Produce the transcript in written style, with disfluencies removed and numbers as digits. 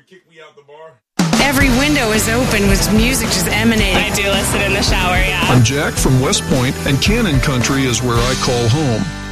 kick me out the bar? Every window is open with music just emanating. I do listen in the shower, yeah. I'm Jack from West Point, and Cannon Country is where I call home.